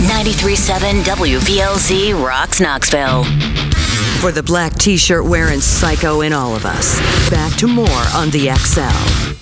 93.7 WVLZ rocks Knoxville. For the black t-shirt wearing psycho in all of us. Back to more on the XL.